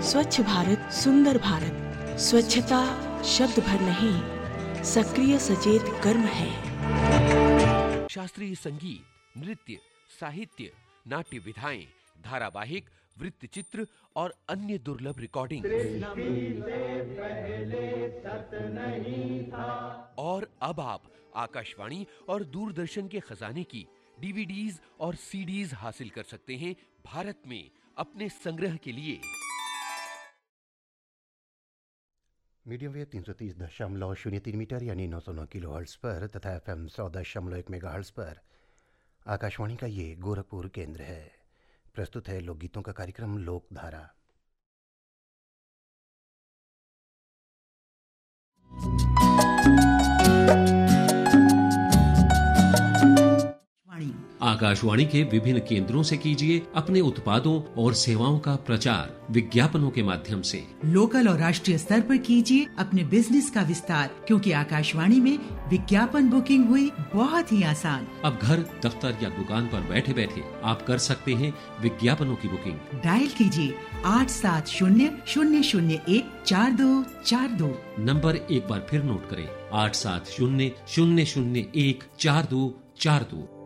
स्वच्छ भारत सुंदर भारत। स्वच्छता शब्द भर नहीं, सक्रिय सचेत कर्म है। शास्त्रीय संगीत, नृत्य, साहित्य, नाट्य विधाएं, धारावाहिक, वृत्त चित्र और अन्य दुर्लभ रिकॉर्डिंग। और अब आप आकाशवाणी और दूरदर्शन के खजाने की डीवीडीज और सीडीज हासिल कर सकते हैं भारत में अपने संग्रह के लिए। मीडियम वेव 330.03 मीटर यानी 909 किलोहर्ट्ज़ पर तथा FM 100.1 मेगाहर्ट्ज़ पर आकाशवाणी का ये गोरखपुर केंद्र है। प्रस्तुत है लोकगीतों का कार्यक्रम लोकधारा। आकाशवाणी के विभिन्न केंद्रों से कीजिए अपने उत्पादों और सेवाओं का प्रचार विज्ञापनों के माध्यम से। लोकल और राष्ट्रीय स्तर पर कीजिए अपने बिजनेस का विस्तार, क्योंकि आकाशवाणी में विज्ञापन बुकिंग हुई बहुत ही आसान। अब घर, दफ्तर या दुकान पर बैठे बैठे आप कर सकते हैं विज्ञापनों की बुकिंग। डायल कीजिए 8700014242। नंबर एक बार फिर नोट करें, 8700014242।